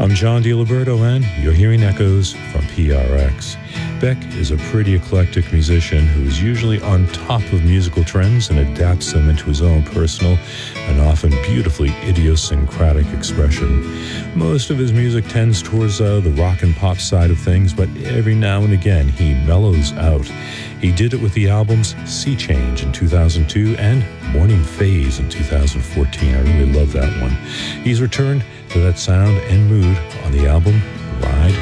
I'm John DiLiberto, and you're hearing echoes from PRX. Beck is a pretty eclectic musician who is usually on top of musical trends and adapts them into his own personal and often beautifully idiosyncratic expression. Most of his music tends towards the rock and pop side of things, but every now and again he mellows out. He did it with the albums Sea Change in 2002 and Morning Phase in 2014. I really love that one. He's returned to that sound and mood on the album Ride